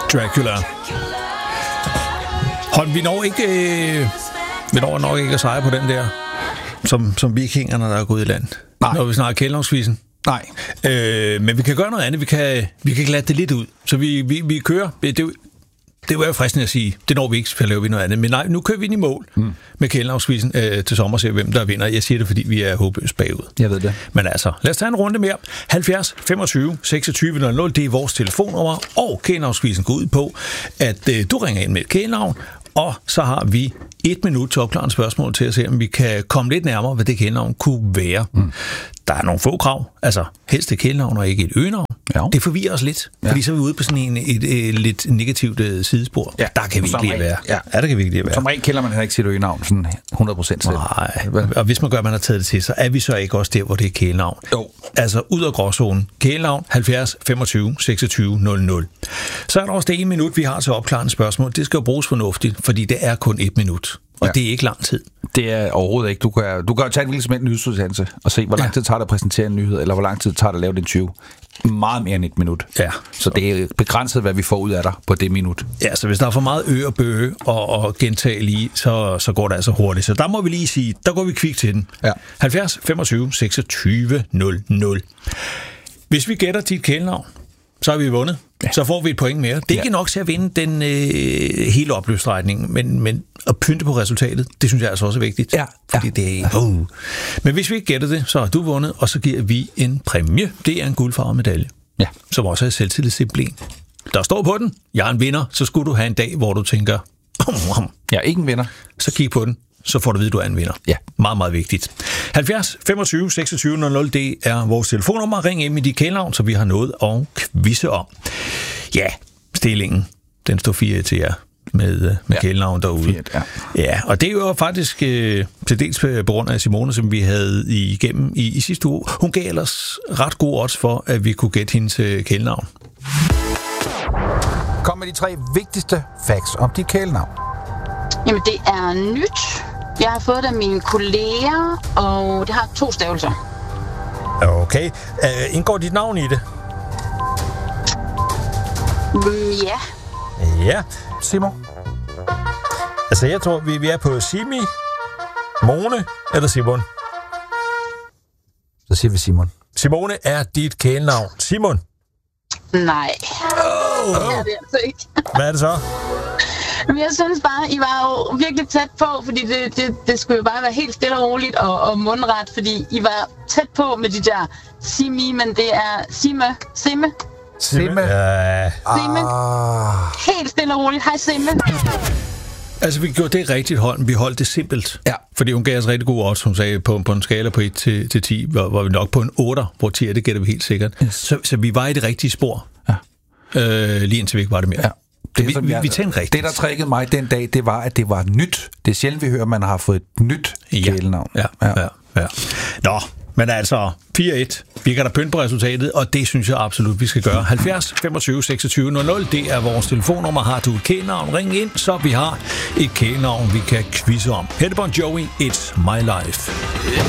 Dracula. Hold, vi når nok ikke at sejre på den der, som vikingerne, der er gået i land. Nej. Når vi snakker kældnavnsquizzen. Nej. Men vi kan gøre noget andet. Vi kan glatte det lidt ud. Så vi kører. Det var jo fristende at sige, det når vi ikke, så laver vi noget andet. Men nej, nu kører vi ind i mål med kældnavnsquizzen til sommer, ser hvem der vinder. Jeg siger det, fordi vi er håbløst bagud. Jeg ved det. Men altså, lad os tage en runde mere. 70 25 26 00, det er vores telefonnummer, og kældnavnsquizzen går ud på, at du ringer ind med et kældnavn, og så har vi 1 minut til opklarende spørgsmål til at se, om vi kan komme lidt nærmere, hvad det kældnavn kunne være. Der er nogle få krav, altså helst et kældnavn og ikke et øgenavn. Ja. Det forvirrer os lidt, fordi så er vi ude på sådan et lidt negativt sidespor. Ja. Der kan vi ikke lige være. Ja, der kan vi ikke lige være. Som regel kælder man heller ikke sit øgenavn sådan 100% selv. Nej, og hvis man gør, at man har taget det til, så er vi så ikke også der, hvor det er kælenavn. Jo. Altså ud af gråzonen. Kælenavn 70 25 26 00. Så er der også det 1 minut, vi har til opklarende spørgsmål. Det skal jo bruges fornuftigt, fordi det er kun 1 minut. Og det er ikke lang tid. Det er overhovedet ikke. Du kan tage en lille smænd nyhedsudsendelse og se, hvor lang tid tager det at præsentere en nyhed, eller hvor lang tid tager det at lave det 20. Meget mere end 1 minut. Ja. Så det er begrænset, hvad vi får ud af dig på det minut. Ja, så hvis der er for meget og bøge og gentage lige, så går det altså hurtigt. Så der må vi lige sige, der går vi kvikt til den. Ja. 70 25 26 00. Hvis vi gætter dit kælenavn, så har vi vundet. Ja. Så får vi et point mere. Det er ikke nok til at vinde den hele opløbsstrækning, men at pynte på resultatet, det synes jeg altså også er vigtigt. Ja. Fordi det er... Men hvis vi ikke gætter det, så har du vundet, og så giver vi en præmie. Det er en guldfarvet medalje, som også er selvtillidssimpel. Der står på den, jeg er en vinder, så skulle du have en dag, hvor du tænker, jeg er ikke en vinder. Så kig på den, så får du at vide, at du er en vinder. Ja. Meget, meget vigtigt. 70 25 26 00, det er vores telefonnummer. Ring ind med dit kælenavn, så vi har noget at quizze om. Ja, stillingen, den står 4 til jer med kælenavn derude. 4, ja, og det er jo faktisk til dels på grund af Simone, som vi havde igennem i sidste uge. Hun gav ellers ret gode odds for, at vi kunne gætte hendes kælenavn. Kom med de 3 vigtigste facts om dit kælenavn. Jamen, det er nyt. Jeg har fået det af mine kolleger, og det har 2 stavelser. Okay. Indgår dit navn i det? Ja. Ja. Simon? Altså, jeg tror, vi er på Simi, Mone eller Simon. Så siger vi Simon. Simone er dit kælenavn. Simon? Nej. Det er det altså ikke. Hvad er det så? Men jeg synes bare, I var jo virkelig tæt på, fordi det skulle jo bare være helt stille og roligt og mundret, fordi I var tæt på med de der Simi, men det er Simme. Simme. Simme. Helt stille og roligt. Hej Simme. Altså, vi gjorde det rigtigt hold. Vi holdt det simpelt. Ja. Fordi hun gav os rigtig gode odds. Hun sagde, på en skala på 1 til 10, var vi nok på en 8, hvor 10 det gætter vi helt sikkert. Yes. Så vi var i det rigtige spor. Ja. Lige indtil vi ikke var det mere. Ja. Vi tænkte rigtigt. Det, der triggede mig den dag, det var, at det var nyt. Det er sjældent, vi hører, at man har fået et nyt kælenavn. Ja. Nå, men altså 4-1. Vi kan da pynte på resultatet, og det synes jeg absolut, vi skal gøre. 70 25 26 00, det er vores telefonnummer. Har du et kælenavn, ring ind, så vi har et kælenavn, vi kan quizze om. Her er Bon Jovi, It's My Life.